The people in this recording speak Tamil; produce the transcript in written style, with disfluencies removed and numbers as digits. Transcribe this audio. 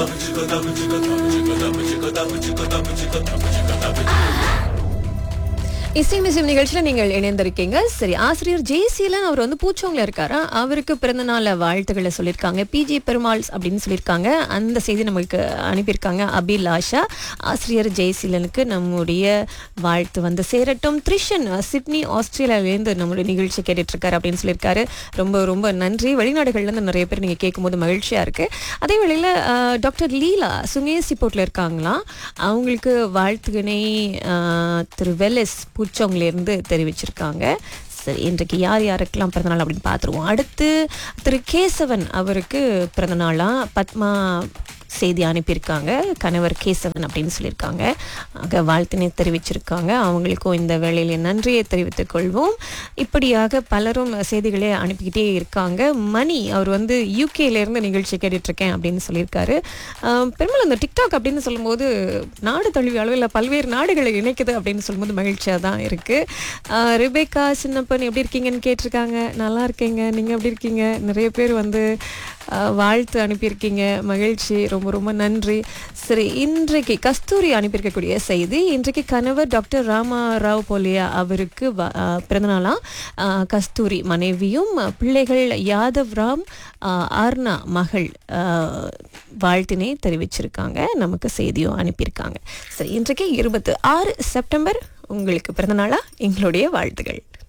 இசை மியூசியம் நிகழ்ச்சியில நீங்கள் இணைந்திருக்கீங்க. சரி, ஆசிரியர் ஜெயசீலன் அவர் வந்து பூச்சோங்கல இருக்காரா, அவருக்கு பிறந்த நாள் வாழ்த்துக்களை சொல்லியிருக்காங்க. பிஜி பெருமாள்ஸ் அப்படின்னு சொல்லியிருக்காங்க. அந்த செய்தி நம்மளுக்கு அனுப்பியிருக்காங்க அபிலாஷா. ஆசிரியர் ஜெயசீலனுக்கு நம்முடைய வாழ்த்து வந்து சேரட்டும். த்ரிஷன் சிட்னி ஆஸ்திரேலியாவிலேருந்து நம்மளுடைய நிகழ்ச்சி கேட்டுட்டு இருக்காரு அப்படின்னு சொல்லியிருக்காரு. ரொம்ப ரொம்ப நன்றி. வெளிநாடுகள்லேருந்து நிறைய பேர் நீங்கள் கேட்கும்போது மகிழ்ச்சியாக இருக்கு. அதே வேளையில் டாக்டர் லீலா சுங்கேசிப்போட்டில் இருக்காங்களாம். அவங்களுக்கு வாழ்த்துக்களை திரு வெலஸ் பூச்சோங்கிலிருந்து தெரிவிச்சிருக்காங்க. சரி, இன்றைக்கு யார் யாருக்கெல்லாம் பிறந்தநாள் அப்படின்னு பார்த்துருவோம். அடுத்து திரு கேசவன் அவருக்கு பிறந்தநாளா பத்மா செய்தி அனுப்பியிருக்காங்க. கணவர் கேசவன் அப்படின்னு சொல்லியிருக்காங்க. ஆக வாழ்த்தினை தெரிவிச்சிருக்காங்க. அவங்களுக்கும் இந்த வேளையில் நன்றியை தெரிவித்துக் கொள்வோம். இப்படியாக பலரும் செய்திகளே அனுப்பிக்கிட்டே இருக்காங்க. மணி அவர் வந்து யூகேலேருந்து நிகழ்ச்சி கேட்டுட்ருக்கேன் அப்படின்னு சொல்லியிருக்காரு. பெரும்பாலும் இந்த டிக்டாக் அப்படின்னு சொல்லும்போது நாடு தழுவிய அளவில் பல்வேறு நாடுகளை இணைக்குது அப்படின்னு சொல்லும்போது மகிழ்ச்சியாக தான் இருக்குது. ரிபேக்கா சின்னப்பன் எப்படி இருக்கீங்கன்னு கேட்டிருக்காங்க. நல்லா இருக்கீங்க, நீங்கள் எப்படி இருக்கீங்க? நிறைய பேர் வந்து வாழ்த்து அனுப்பியிருக்கீங்க. மகிழ்ச்சி, ரொம்ப ரொம்ப நன்றி. சரி, இன்றைக்கு கஸ்தூரி அனுப்பியிருக்கக்கூடிய செய்தி, இன்றைக்கு கணவர் டாக்டர் ராமாராவ் போலியா அவருக்கு பிறந்தநாளாம். கஸ்தூரி மனைவியும் பிள்ளைகள் யாதவ் ராம் ஆர்னா மகள் வாழ்த்தினை தெரிவிச்சிருக்காங்க. நமக்கு செய்தியும் அனுப்பியிருக்காங்க. சரி, இன்றைக்கு 26 செப்டம்பர் உங்களுக்கு பிறந்தநாளா எங்களுடைய வாழ்த்துகள்.